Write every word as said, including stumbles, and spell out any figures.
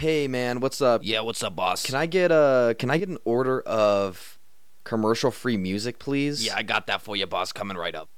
Hey man, what's up? Yeah, what's up, boss? Can I get a can I get an order of commercial free music, please? Yeah, I got that for you, boss. Coming right up.